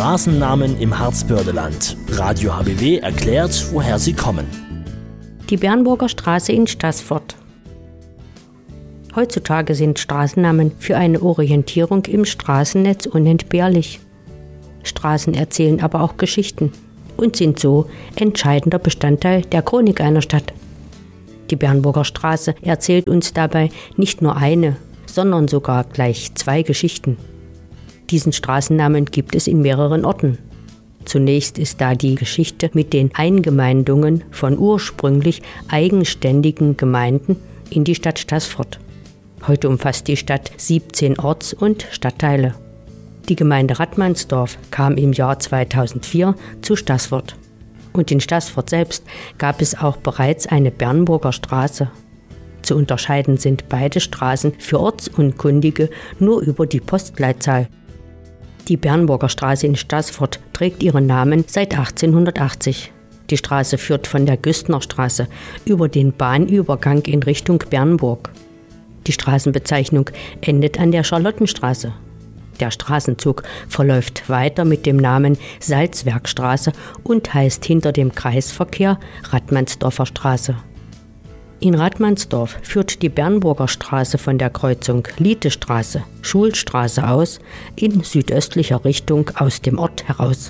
Straßennamen im Harzbördeland. Radio HBW erklärt, woher sie kommen. Die Bernburger Straße in Staßfurt. Heutzutage sind Straßennamen für eine Orientierung im Straßennetz unentbehrlich. Straßen erzählen aber auch Geschichten und sind so entscheidender Bestandteil der Chronik einer Stadt. Die Bernburger Straße erzählt uns dabei nicht nur eine, sondern sogar gleich 2 Geschichten. Diesen Straßennamen gibt es in mehreren Orten. Zunächst ist da die Geschichte mit den Eingemeindungen von ursprünglich eigenständigen Gemeinden in die Stadt Staßfurt. Heute umfasst die Stadt 17 Orts- und Stadtteile. Die Gemeinde Rattmannsdorf kam im Jahr 2004 zu Staßfurt. Und in Staßfurt selbst gab es auch bereits eine Bernburger Straße. Zu unterscheiden sind beide Straßen für Ortsunkundige nur über die Postleitzahl. Die Bernburger Straße in Staßfurt trägt ihren Namen seit 1880. Die Straße führt von der Güstnerstraße über den Bahnübergang in Richtung Bernburg. Die Straßenbezeichnung endet an der Charlottenstraße. Der Straßenzug verläuft weiter mit dem Namen Salzwerkstraße und heißt hinter dem Kreisverkehr Rattmannsdorfer Straße. In Rattmannsdorf führt die Bernburger Straße von der Kreuzung Lietestraße, Schulstraße aus in südöstlicher Richtung aus dem Ort heraus.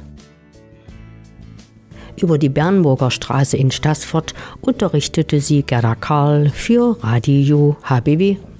Über die Bernburger Straße in Staßfurt unterrichtete sie Gerda Karl für Radio HBW.